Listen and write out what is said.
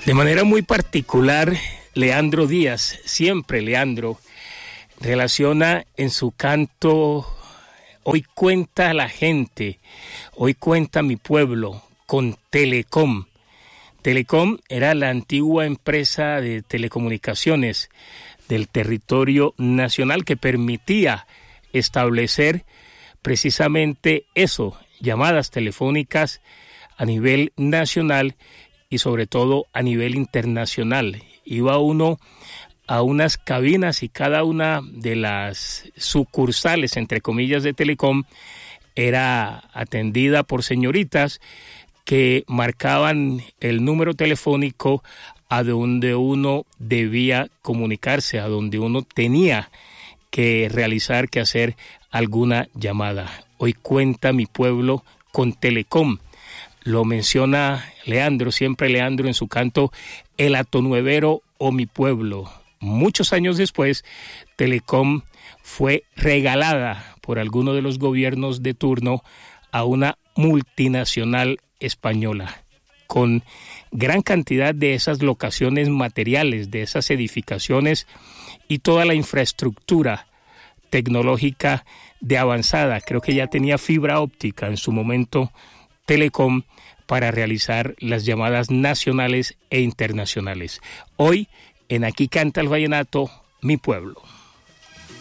De manera muy particular, Leandro Díaz, siempre Leandro, relaciona en su canto Hoy cuenta la gente, hoy cuenta mi pueblo, con Telecom. Telecom era la antigua empresa de telecomunicaciones del territorio nacional que permitía establecer precisamente eso, llamadas telefónicas a nivel nacional y sobre todo a nivel internacional. Iba uno a unas cabinas y cada una de las sucursales, entre comillas, de Telecom era atendida por señoritas que marcaban el número telefónico a donde uno debía comunicarse, a donde uno tenía que realizar, que hacer alguna llamada. Hoy cuenta mi pueblo con Telecom. Lo menciona Leandro, siempre Leandro en su canto El Atonuevero o mi pueblo. Muchos años después, Telecom fue regalada por alguno de los gobiernos de turno a una multinacional española, con gran cantidad de esas locaciones materiales, de esas edificaciones y toda la infraestructura tecnológica de avanzada. Creo que ya tenía fibra óptica en su momento Telecom para realizar las llamadas nacionales e internacionales. Hoy, en Aquí Canta el Vallenato, mi pueblo.